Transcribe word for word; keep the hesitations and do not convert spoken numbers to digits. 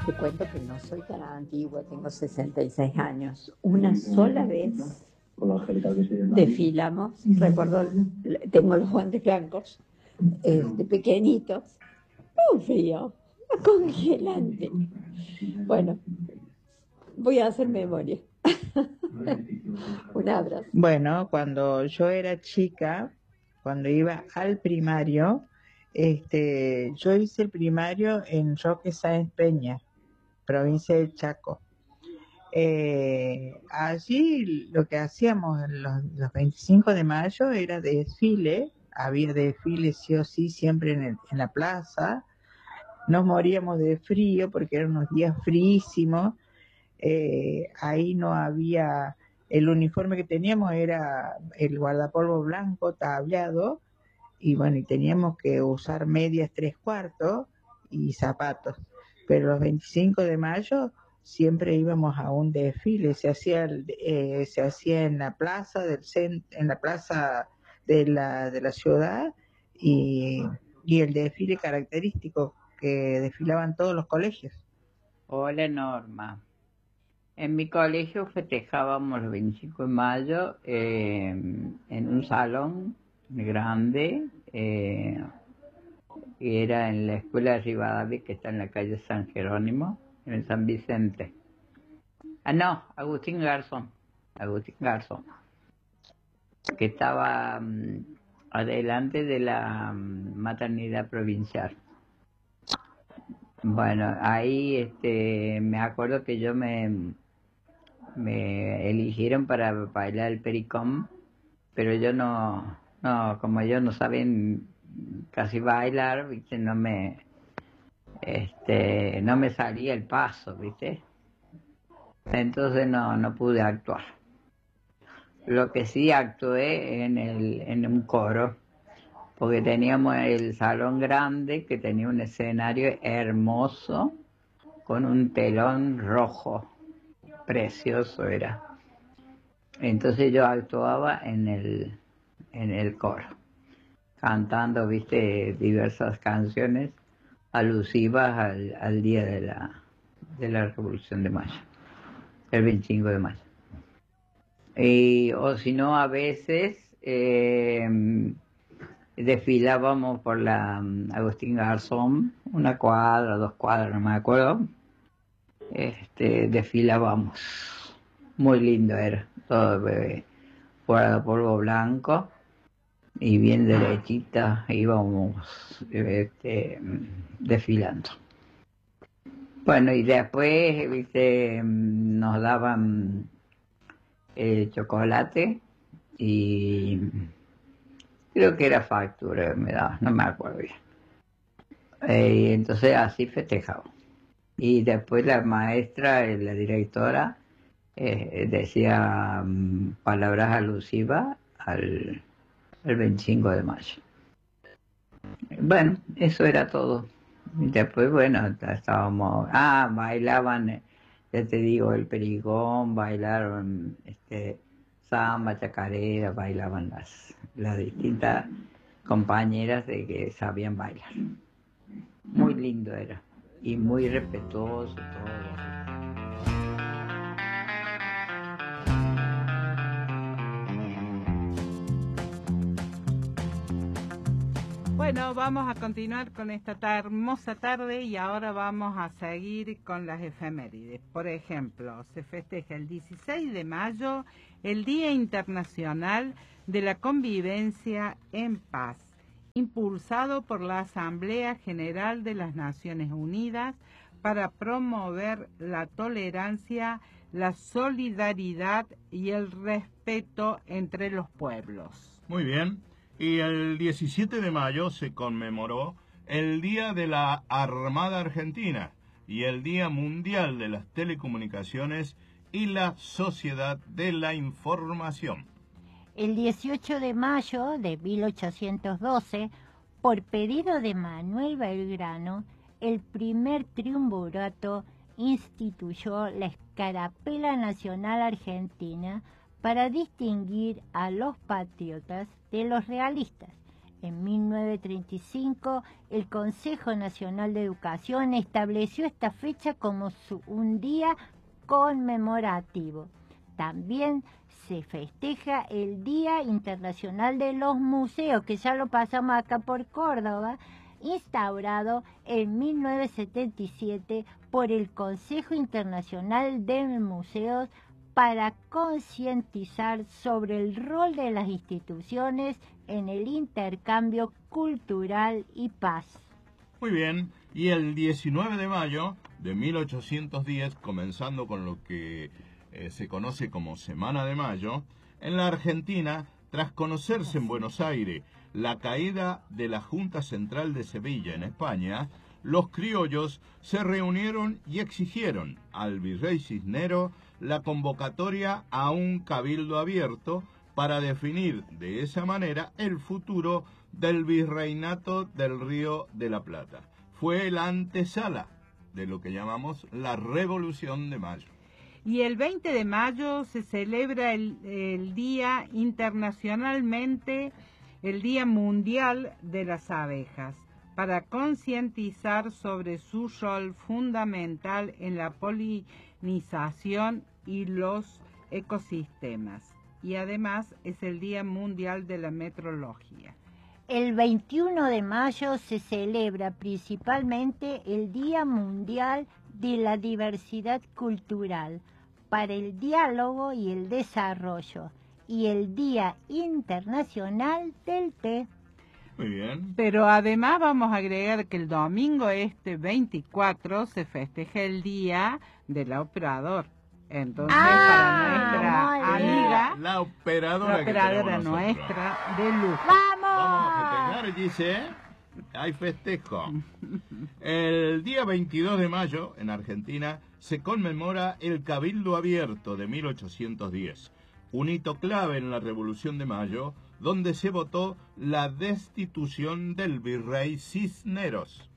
Te cuento que no soy tan antigua, tengo sesenta y seis años. Una sola vez desfilamos, recuerdo, tengo los guantes blancos, este, pequeñitos, un frío, congelante. Bueno, voy a hacer memoria. Un abrazo. Bueno, cuando yo era chica, cuando iba al primario, este, yo hice el primario en Roque Sáenz Peña, provincia de Chaco. Eh, allí lo que hacíamos los, los veinticinco de mayo era desfile, había desfile sí o sí siempre en, el, en la plaza, nos moríamos de frío porque eran unos días fríísimos, eh, ahí no había, el uniforme que teníamos era el guardapolvo blanco tableado, y bueno, y teníamos que usar medias tres cuartos y zapatos, pero los veinticinco de mayo siempre íbamos a un desfile, se hacía, eh, se hacía en la plaza del cent en la plaza de la, de la ciudad, y, y el desfile característico que desfilaban todos los colegios. Hola Norma. En mi colegio festejábamos el veinticinco de mayo eh, en un salón grande, eh, y era en la escuela de Rivadavia, que está en la calle San Jerónimo, en San Vicente. Ah, no, Agustín Garzón, Agustín Garzón, que estaba um, adelante de la um, maternidad provincial. Bueno, ahí este, me acuerdo que yo me, me eligieron para bailar el pericón, pero yo no, no, como ellos no saben casi bailar, viste, no me, este, no me salía el paso, viste, entonces no, no pude actuar. Lo que sí actué en el, en un coro, porque teníamos el salón grande que tenía un escenario hermoso con un telón rojo, precioso era. Entonces yo actuaba en el, en el coro, cantando, viste, diversas canciones alusivas al, al día de la, de la Revolución de Mayo, el veinticinco de mayo. Y, o si no, a veces eh, desfilábamos por la um, Agustín Garzón, una cuadra, dos cuadras, no me acuerdo. Este, desfilábamos, muy lindo era, todo eh, fuera de polvo blanco y bien derechita íbamos este, desfilando. Bueno, y después, viste, nos daban el chocolate y creo que era factura, me daba, no me acuerdo bien. Eh, y entonces así festejamos. Y después la maestra, la directora, eh, decía um, palabras alusivas al, al veinticinco de mayo. Bueno, eso era todo. Y después, bueno, estábamos, ah, bailaban, ya te digo, el perigón, bailaron este, samba, chacarera, bailaban las, las distintas compañeras de que sabían bailar. Muy lindo era y muy respetuoso todo. Bueno, vamos a continuar con esta hermosa tarde y ahora vamos a seguir con las efemérides. Por ejemplo, se festeja el dieciséis de mayo el Día Internacional de la Convivencia en Paz, impulsado por la Asamblea General de las Naciones Unidas para promover la tolerancia, la solidaridad y el respeto entre los pueblos. Muy bien. Y el diecisiete de mayo se conmemoró el Día de la Armada Argentina y el Día Mundial de las Telecomunicaciones y la Sociedad de la Información. El dieciocho de mayo de mil ochocientos doce, por pedido de Manuel Belgrano, el primer triunvirato instituyó la Escarapela Nacional Argentina para distinguir a los patriotas de los realistas. En mil novecientos treinta y cinco, el Consejo Nacional de Educación estableció esta fecha como su, un día conmemorativo. También se festeja el Día Internacional de los Museos, que ya lo pasamos acá por Córdoba, instaurado en mil novecientos setenta y siete por el Consejo Internacional de Museos para concientizar sobre el rol de las instituciones en el intercambio cultural y paz. Muy bien, y el diecinueve de mayo de mil ochocientos diez, comenzando con lo que eh, se conoce como Semana de Mayo, en la Argentina, tras conocerse en Buenos Aires la caída de la Junta Central de Sevilla en España, los criollos se reunieron y exigieron al virrey Cisneros la convocatoria a un cabildo abierto para definir de esa manera el futuro del virreinato del Río de la Plata. Fue la antesala de lo que llamamos la Revolución de Mayo. Y el veinte de mayo se celebra el, el Día Internacionalmente, el Día Mundial de las Abejas, para concientizar sobre su rol fundamental en la polinización y los ecosistemas. Y además es el Día Mundial de la Metrología. El veintiuno de mayo se celebra principalmente el Día Mundial de la Diversidad Cultural para el Diálogo y el Desarrollo y el Día Internacional del Té. Muy bien. Pero además vamos a agregar que el domingo este veinticuatro se festeja el Día del Operador. Entonces, Ah, para nuestra muy bien. amiga, La operadora, la que operadora tenemos nosotros. nuestra de lujo. ¡Vamos! Vamos a festejar, dice. Hay festejo. El día veintidós de mayo, en Argentina, se conmemora el Cabildo Abierto de mil ochocientos diez, un hito clave en la Revolución de Mayo, donde se votó la destitución del virrey Cisneros.